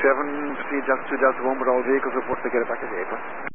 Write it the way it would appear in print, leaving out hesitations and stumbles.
7, proceed just to Delta 1 with all vehicles, report to get it back to vehicle.